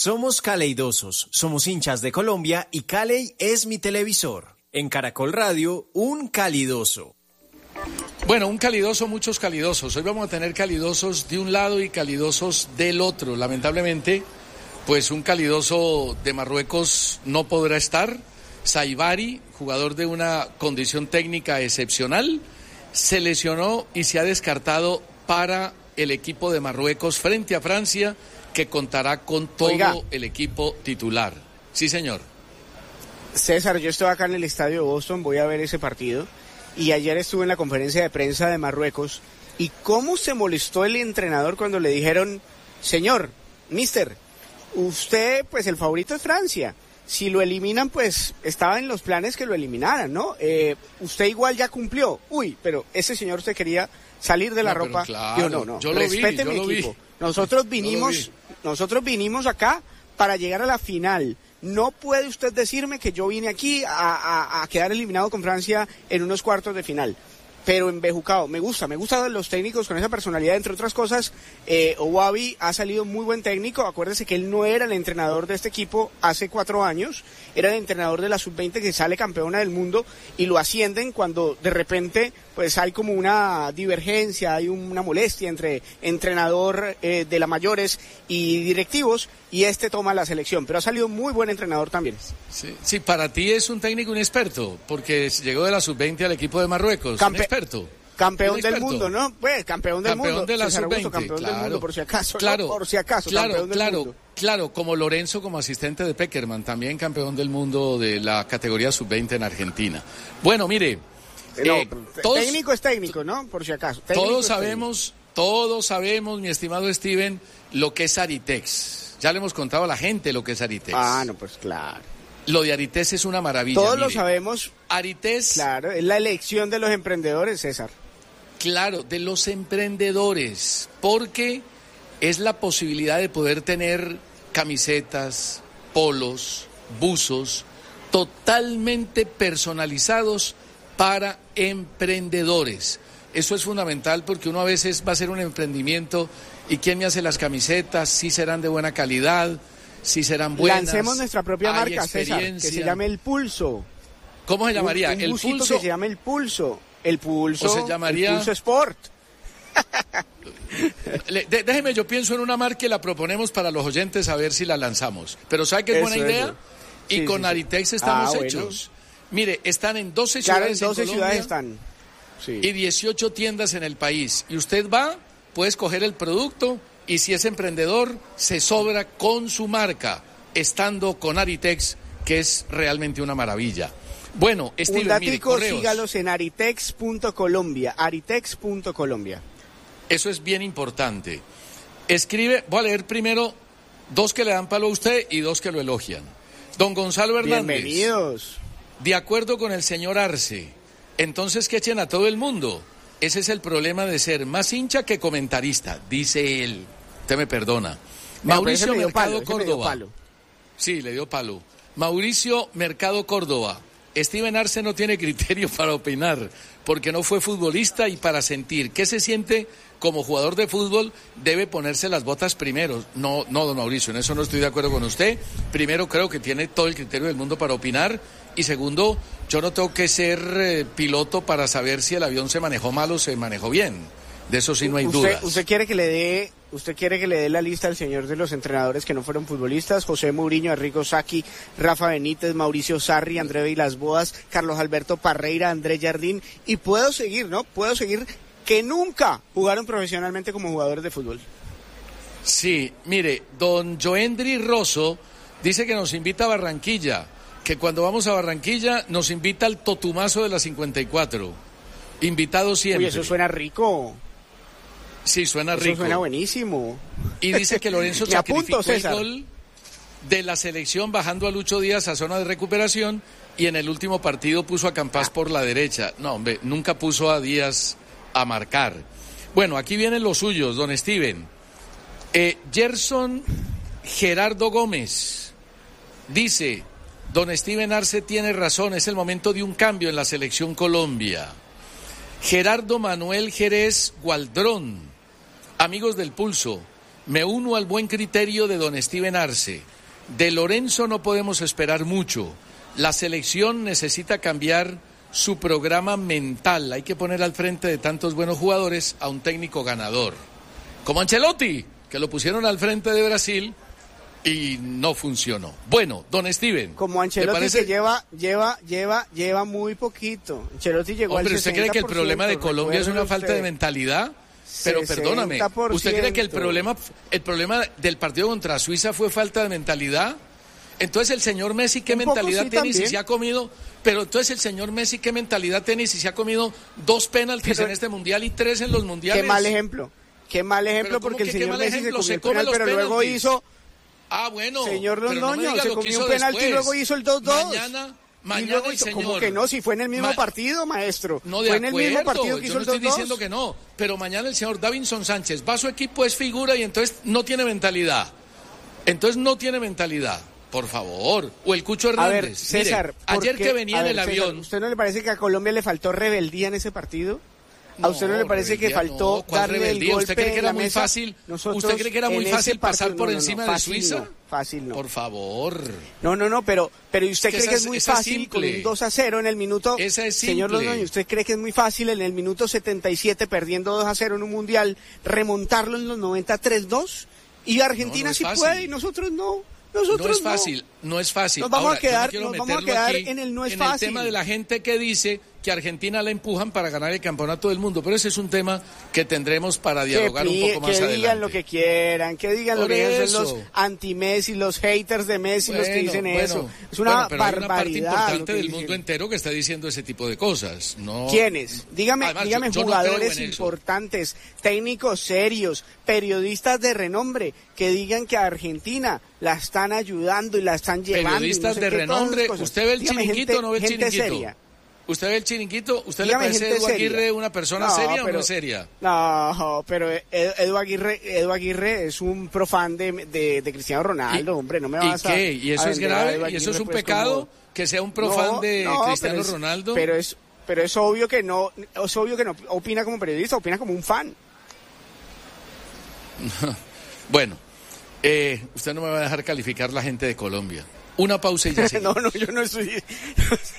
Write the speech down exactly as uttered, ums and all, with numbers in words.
Somos caleidosos, somos hinchas de Colombia y Caley es mi televisor. En Caracol Radio, un calidoso. Bueno, un calidoso, muchos calidosos. Hoy vamos a tener calidosos de un lado y calidosos del otro. Lamentablemente, pues un calidoso de Marruecos no podrá estar. Saibari, jugador de una condición técnica excepcional, se lesionó y se ha descartado para el equipo de Marruecos frente a Francia, que contará con todo Oiga. el equipo titular. Sí, señor. César, yo estoy acá en el estadio de Boston, voy a ver ese partido. Y ayer estuve en la conferencia de prensa de Marruecos. ¿Y cómo se molestó el entrenador cuando le dijeron, señor, mister, usted, pues el favorito es Francia? Si lo eliminan, pues estaba en los planes que lo eliminaran, ¿no? Eh, usted igual ya cumplió. Uy, pero ese señor usted quería salir de la no, ropa. Claro, yo no, no, yo respete lo vi, yo mi lo equipo. Vi. Nosotros vinimos, nosotros vinimos acá para llegar a la final. No puede usted decirme que yo vine aquí a, a, a quedar eliminado con Francia en unos cuartos de final. Pero embejucado, me gusta, me gustan los técnicos con esa personalidad, entre otras cosas. eh, Ouabi ha salido muy buen técnico. Acuérdese que él no era el entrenador de este equipo hace cuatro años, era el entrenador de la sub veinte que sale campeona del mundo y lo ascienden cuando de repente pues hay como una divergencia, hay una molestia entre entrenador eh, de la mayores y directivos, y este toma la selección, pero ha salido muy buen entrenador también. Sí, sí, para ti es un técnico, un experto, porque llegó de la sub veinte al equipo de Marruecos, Campe- un experto. Campeón un experto. del mundo, ¿no? Pues, campeón del campeón mundo. de la César sub veinte, Augusto, campeón claro. del mundo, por si acaso, claro, ¿no? Por si acaso, claro, campeón del claro, mundo. Claro, como Lorenzo, como asistente de Peckerman, también campeón del mundo de la categoría sub veinte en Argentina. Bueno, mire... No, eh, todos, técnico es técnico, ¿no? Por si acaso. Todos sabemos, todos sabemos, mi estimado Steven, lo que es Aritex. Ya le hemos contado a la gente lo que es Aritex. Ah, no, pues claro. Lo de Aritex es una maravilla. Todos mire. lo sabemos. Aritex. Claro, es la elección de los emprendedores, César. Claro, de los emprendedores, porque es la posibilidad de poder tener camisetas, polos, buzos, totalmente personalizados para emprendedores. Eso es fundamental porque uno a veces va a hacer un emprendimiento y ¿quién me hace las camisetas? Si serán de buena calidad, si serán buenas. Lancemos nuestra propia marca, César, que se llame El Pulso. ¿Cómo se llamaría? Un, un El Pulso. Que se llame El Pulso. El Pulso. O se llamaría... El Pulso Sport. Le, de, déjeme, yo pienso en una marca y la proponemos para los oyentes a ver si la lanzamos. Pero ¿sabe qué es buena idea? Eso. Y sí, con sí, Aritex sí. estamos ah, hechos. Bueno. Mire, están en doce claro, ciudades en doce en Colombia ciudades están. Sí. Y dieciocho tiendas en el país. Y usted va, puede escoger el producto y si es emprendedor, se sobra con su marca, estando con Aritex, que es realmente una maravilla. Bueno, Steven, un datico, mire, sígalos en aritex punto colombia, aritex punto colombia. Eso es bien importante. Escribe, voy a leer primero dos que le dan palo a usted y dos que lo elogian. Don Gonzalo Hernández. Bienvenidos. De acuerdo con el señor Arce, entonces que echen a todo el mundo. Ese es el problema de ser más hincha que comentarista, dice él. Usted me perdona. No, Mauricio Mercado palo, Córdoba. Sí, le dio palo. Mauricio Mercado Córdoba. Steven Arce no tiene criterio para opinar, porque no fue futbolista y para sentir qué se siente como jugador de fútbol debe ponerse las botas primero. No, no, don Mauricio, en eso no estoy de acuerdo con usted. Primero, creo que tiene todo el criterio del mundo para opinar. Y segundo, yo no tengo que ser eh, piloto para saber si el avión se manejó mal o se manejó bien. De eso sí no hay usted, dudas. ¿Usted quiere que le dé, usted quiere que le dé la lista al señor de los entrenadores que no fueron futbolistas? José Mourinho, Arrigo Sacchi, Rafa Benítez, Mauricio Sarri, André Vilas Boas, Carlos Alberto Parreira, André Jardín, y puedo seguir, ¿no? Puedo seguir, que nunca jugaron profesionalmente como jugadores de fútbol. Sí, mire, don Joendry Rosso dice que nos invita a Barranquilla, que cuando vamos a Barranquilla nos invita al Totumazo de la cincuenta y cuatro. Invitado siempre. Uy, eso suena rico. Sí, suena Eso rico. suena buenísimo. Y dice que Lorenzo sacrificó apunto, el gol de la selección bajando a Lucho Díaz a zona de recuperación y en el último partido puso a Campas ah. por la derecha. No, hombre, nunca puso a Díaz a marcar. Bueno, aquí vienen los suyos, don Steven. Eh, Gerson Gerardo Gómez dice, don Steven Arce tiene razón, es el momento de un cambio en la selección Colombia. Gerardo Manuel Jerez Gualdrón, amigos del Pulso, Me uno al buen criterio de don Steven Arce. De Lorenzo no podemos esperar mucho. La selección necesita cambiar su programa mental. Hay que poner al frente de tantos buenos jugadores a un técnico ganador. Como Ancelotti, que lo pusieron al frente de Brasil y no funcionó. Bueno, don Steven. Como Ancelotti parece... que lleva, lleva, lleva, lleva muy poquito. Ancelotti llegó Hombre, al ¿usted cree que el problema de Colombia es una falta usted. de mentalidad? Pero perdóname, ¿usted cree que el problema, el problema del partido contra Suiza fue falta de mentalidad? Entonces el señor Messi, ¿qué un mentalidad sí tiene también. si se ha comido? Pero entonces el señor Messi, ¿qué mentalidad tiene si se ha comido dos penaltis pero, en este mundial y tres en los mundiales? Qué mal ejemplo, qué mal ejemplo porque el señor Messi ejemplo? se comió se el penal, pero penaltis. luego hizo... Ah, bueno, señor Londoño, no se comió un penalti después. y luego hizo el dos dos. Mañana... Mañana el señor... ¿Cómo que no? Si fue en el mismo Ma... partido, maestro. No, de fue acuerdo, en el mismo partido que hizo yo no el dos dos. estoy diciendo que no, pero mañana el señor Davinson Sánchez va a su equipo, es figura y entonces no tiene mentalidad. Entonces no tiene mentalidad, por favor. O el Cucho Hernández. A ver, César, mire, ayer qué? que venía a en ver, el César, avión... ¿usted no le parece que a Colombia le faltó rebeldía en ese partido? ¿A usted no, no le parece que faltó no, darle rebeldía? el golpe ¿Usted cree que era muy mesa? fácil? Nosotros ¿Usted cree que era muy fácil pasar partido, por no, no, encima no, de Suiza? No, fácil no. Por favor. No, no, no, pero pero ¿usted que cree esa, que es muy fácil es con un dos a cero en el minuto? Esa es simple. Señor Londoño, ¿usted cree que es muy fácil en el minuto setenta y siete perdiendo dos a cero en un mundial remontarlo en los noventa tres dos? Y Argentina no, no sí fácil. puede y nosotros no. Nosotros no es fácil, no, no es fácil. Nos vamos Ahora, a quedar, no nos vamos a quedar en el no es en fácil. el tema de la gente que dice que a Argentina la empujan para ganar el campeonato del mundo, pero ese es un tema que tendremos para dialogar que, un poco más que adelante. Que digan lo que quieran, que digan Por lo que eso. son los anti-Messi, los haters de Messi, bueno, los que dicen bueno, eso. Es una bueno, pero barbaridad. Hay una parte importante del dicen. mundo entero que está diciendo ese tipo de cosas. No... ¿Quiénes? Dígame, Además, dígame yo, yo jugadores no importantes, técnicos serios, periodistas de renombre, que digan que a Argentina la están ayudando y la están llevando. Periodistas no sé de renombre, ¿usted ve el dígame, chiringuito gente, o no ve el gente chiringuito? Seria. ¿Usted ve el chiringuito? ¿Usted dígame, le parece a Edu Aguirre seria. una persona no, seria pero, o no seria? No, pero Edu Aguirre, Edu Aguirre es un profan de, de, de Cristiano Ronaldo, ¿Y, hombre, no me ¿y vas qué? a ¿Y eso es grave? ¿Y eso es un pues, pecado? Como... ¿Que sea un profan no, de no, Cristiano pero es, Ronaldo? Pero es, pero es obvio que no, es obvio que no opina como periodista, opina como un fan. Bueno, eh, usted no me va a dejar calificar la gente de Colombia. Una pausa y ya sigue. No, no, yo no estoy...